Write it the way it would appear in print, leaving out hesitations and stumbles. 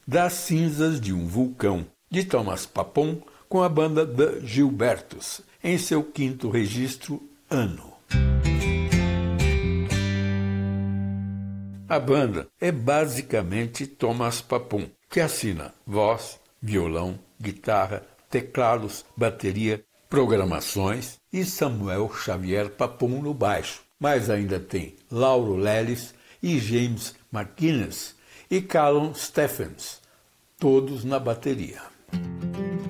Das Cinzas de um Vulcão, de Thomas Papon, com a banda The Gilbertos, em seu 5º registro, Ano. A banda é basicamente Thomas Papon, que assina voz, violão, guitarra, teclados, bateria, programações e Samuel Xavier Papon no baixo, mas ainda tem Lauro Lelis e James McGuinness e Callum Stephens, todos na bateria.